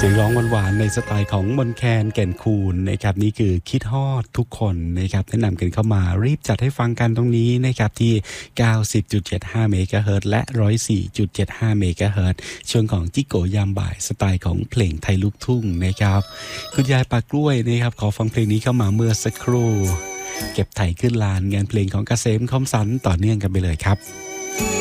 สียงร้องหวานๆในสไตล์ของมนแคนแก่นคูนนะครับนี่คือคิดฮอดทุกคนนะครับแนะนำกันเข้ามารีบจัดให้ฟังกันตรงนี้นะครับที่ 90.75 เมกะเฮิรตซ์และ 104.75 เมกะเฮิรตซ์ช่วงของจิโกยามบ่ายสไตล์ของเพลงไทยลูกทุ่งนะครับคุณยายปากกล้วยนะครับขอฟังเพลงนี้เข้ามาเมื่อสักครู่เก็บไถ่ขึ้นลานงานเพลงของเกษมคมสันต่อเนื่องกันไปเลยครับ